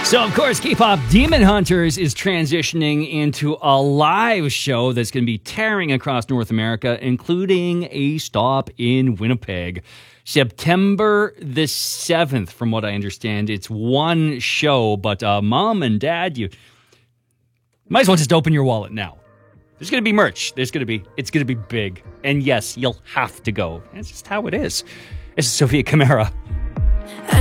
So, of course, K-pop Demon Hunters is transitioning into a live show that's going to be tearing across North America, including a stop in Winnipeg. September the 7th, from what I understand. It's one show, but Mom and Dad, you might as well just open your wallet now. There's going to be merch. It's going to be big. And yes, you'll have to go. That's just how it is. This is Sophia Kamara.